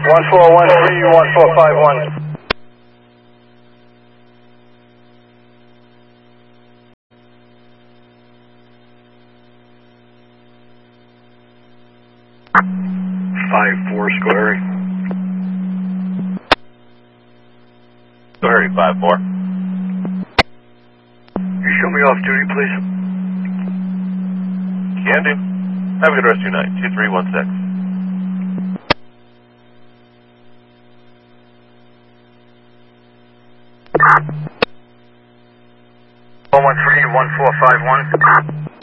1413, 1451. Square. Square 5-4. You show me off duty, please. Can do. Have a good rest of your night. 2316. 113, 1451.